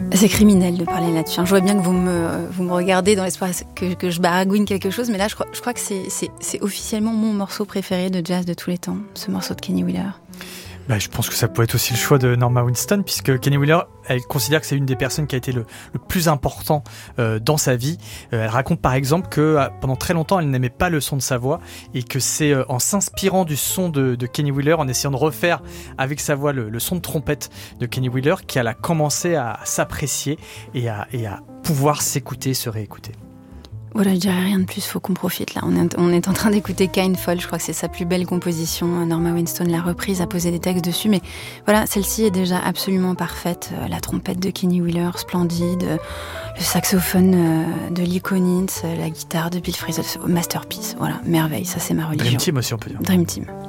C'est criminel de parler là-dessus. Je vois bien que vous me regardez dans l'espoir que je baragouine quelque chose, mais là, je crois que c'est officiellement mon morceau préféré de jazz de tous les temps, ce morceau de Kenny Wheeler. Je pense que ça peut être aussi le choix de Norma Winston, puisque Kenny Wheeler, elle considère que c'est une des personnes qui a été le plus important dans sa vie. Elle raconte par exemple que pendant très longtemps, elle n'aimait pas le son de sa voix, et que c'est en s'inspirant du son de Kenny Wheeler, en essayant de refaire avec sa voix le son de trompette de Kenny Wheeler, qu'elle a commencé à s'apprécier et à pouvoir s'écouter, se réécouter. Voilà, je dirais rien de plus, faut qu'on profite là. On est en train d'écouter Kindfall, je crois que c'est sa plus belle composition. Norma Winston l'a reprise, a posé des textes dessus, mais voilà, celle-ci est déjà absolument parfaite. La trompette de Kenny Wheeler, splendide. Le saxophone de Lee Konitz, la guitare de Bill Frisell, masterpiece. Voilà, merveille, ça c'est ma religion. Dream Team aussi, on peut dire. Dream Team.